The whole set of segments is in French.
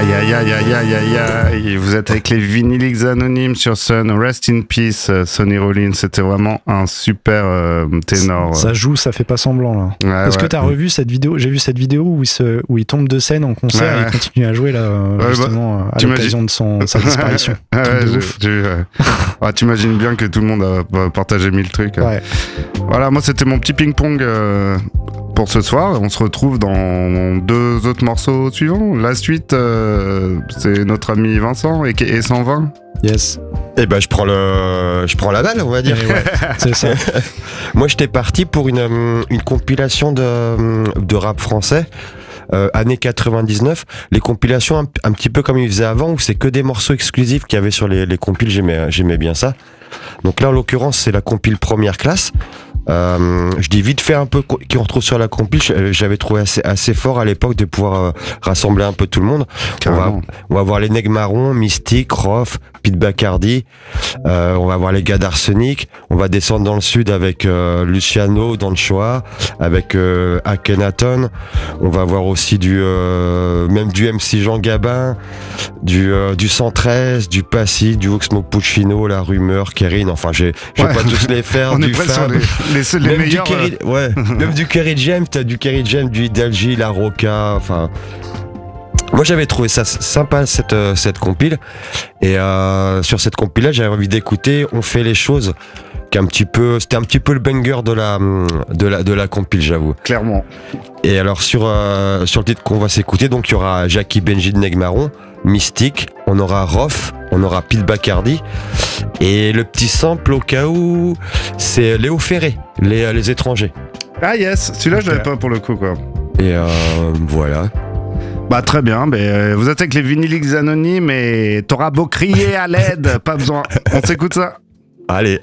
Aïe aïe aïe aïe aïe aïe aïe. Vous êtes avec les Vinyliques Anonymes sur Sun. Rest in peace, Sonny Rollins. C'était vraiment un super ténor. Ça joue, ça fait pas semblant là. Ouais, Est-ce que t'as revu cette vidéo? J'ai vu cette vidéo où il tombe de scène en concert et il continue à jouer là, justement à l'occasion de sa disparition. T'imagines bien que tout le monde a partagé 1000 trucs. Ouais. Voilà, moi c'était mon petit ping-pong pour ce soir. On se retrouve dans 2 autres morceaux suivants. La suite, c'est notre ami Vincent et 120. Yes. Et ben je prends la balle, on va dire. Ouais, c'est ça. Moi j'étais parti pour une compilation de rap français. Années 99, les compilations un petit peu comme ils faisaient avant, où c'est que des morceaux exclusifs qu'il y avait sur les compiles, j'aimais bien ça. Donc là en l'occurrence c'est la compile première classe. Je dis vite fait un peu qui on retrouve sur la compile. J'avais trouvé assez fort à l'époque de pouvoir rassembler un peu tout le monde. On va voir les Nègres Marrons, Mystique, Rof, Pete Bacardi. On va voir les gars d'Arsenic. On va descendre dans le sud avec Luciano, Danchoa, avec Akhenaton. On va voir aussi même du MC Jean Gabin, du 113, du Passy, du Oxmo Puccino, La Rumeur, Kérin. Enfin, je vais pas tous les faire. On du est prêt sur les même meilleurs. Même du Kerry James, t'as du Kerry James, du Hidalgi, La Roca. Enfin, moi j'avais trouvé ça sympa cette compile. Et sur cette compile là, j'avais envie d'écouter On fait les choses. C'était un petit peu le banger de la compile, j'avoue. Clairement. Et alors sur le titre qu'on va s'écouter, donc il y aura Jackie Benji de Nègres Marrons, Mystique, on aura Rof, on aura Pete Bacardi, et le petit sample au cas où, c'est Léo Ferré, les étrangers. Ah yes, celui-là je l'avais pas pour le coup quoi. Et voilà. Bah très bien, vous êtes avec les Vinyliques Anonymes et t'auras beau crier à l'aide, pas besoin. On s'écoute ça. Allez.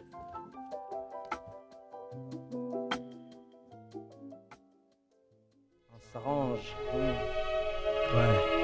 On s'arrange. Ouais.